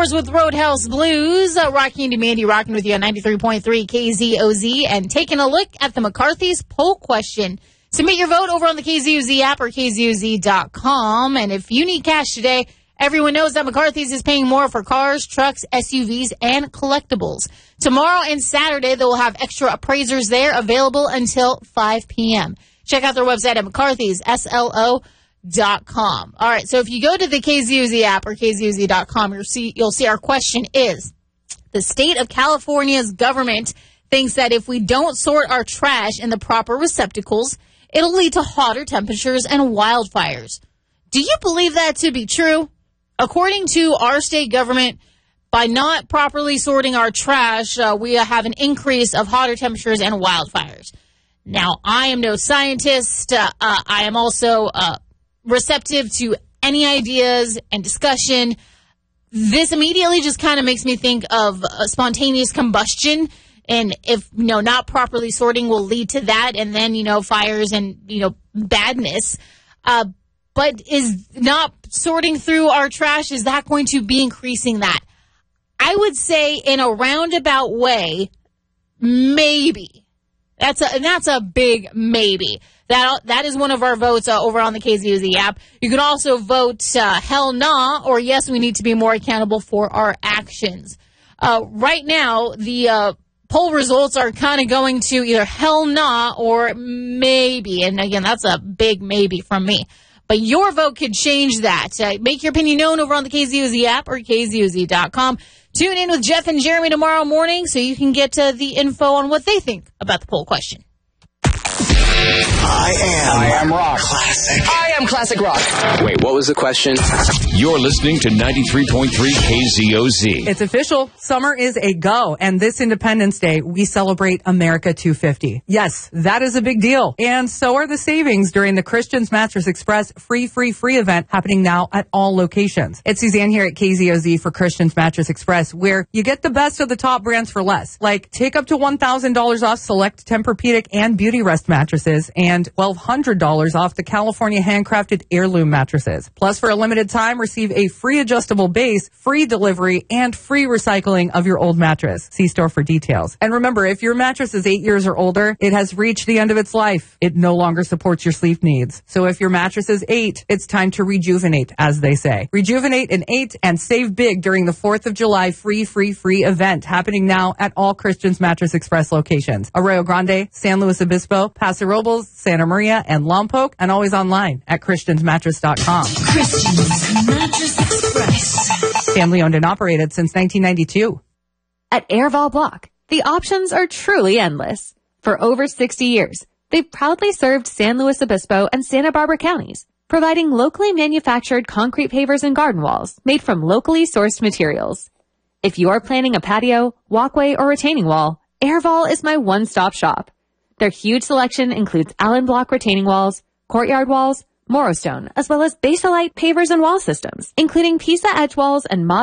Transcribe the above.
Doors with Roadhouse Blues. Rocky and Mandy rocking with you on 93.3 KZOZ and taking a look at the McCarthy's poll question. Submit your vote over on the KZOZ app or KZOZ.com. And if you need cash today, everyone knows that McCarthy's is paying more for cars, trucks, SUVs, and collectibles. Tomorrow and Saturday, they will have extra appraisers there available until 5 p.m. Check out their website at McCarthy's, SLO.com. All right, so if you go to the KZOZ app or KZOZ.com, you'll see our question is, the state of California's government thinks that if we don't sort our trash in the proper receptacles, it'll lead to hotter temperatures and wildfires. Do you believe that to be true? According to our state government, by not properly sorting our trash, we have an increase of hotter temperatures and wildfires. Now, I am no scientist. I am also receptive to any ideas and discussion. This immediately just kind of makes me think of spontaneous combustion. And if, not properly sorting will lead to that, and then, fires and, badness. But is not sorting through our trash, is that going to be increasing that? I would say in a roundabout way, maybe. That's a big maybe. That is one of our votes over on the KZOZ app. You can also vote hell nah, or yes, we need to be more accountable for our actions. Right now, the poll results are kind of going to either hell nah or maybe. And again, that's a big maybe from me. But your vote could change that. Make your opinion known over on the KZOZ app or KZOZ.com. Tune in with Jeff and Jeremy tomorrow morning so you can get the info on what they think about the poll question. I am rock. Classic. I am classic rock. Wait, what was the question? You're listening to 93.3 KZOZ. It's official. Summer is a go. And this Independence Day, we celebrate America 250. Yes, that is a big deal. And so are the savings during the Christian's Mattress Express free event happening now at all locations. It's Suzanne here at KZOZ for Christian's Mattress Express, where you get the best of the top brands for less. Like, take up to $1,000 off select Tempur-Pedic and Beauty Rest mattresses and $1,200 off the California handcrafted heirloom mattresses. Plus, for a limited time, receive a free adjustable base, free delivery, and free recycling of your old mattress. See store for details. And remember, if your mattress is 8 years or older, it has reached the end of its life. It no longer supports your sleep needs. So if your mattress is 8, it's time to rejuvenate, as they say. Rejuvenate in 8 and save big during the 4th of July free event happening now at all Christian's Mattress Express locations. Arroyo Grande, San Luis Obispo, Paso Robles, Santa Maria, and Lompoc, and always online at christiansmattress.com. Christian's Mattress Express. Family owned and operated since 1992. At Airval Block, the options are truly endless. For over 60 years, they've proudly served San Luis Obispo and Santa Barbara counties, providing locally manufactured concrete pavers and garden walls made from locally sourced materials. If you are planning a patio, walkway, or retaining wall, Airval is my one-stop shop. Their huge selection includes Allen Block retaining walls, courtyard walls, Morrostone, as well as Basalite pavers and wall systems, including Pisa edge walls and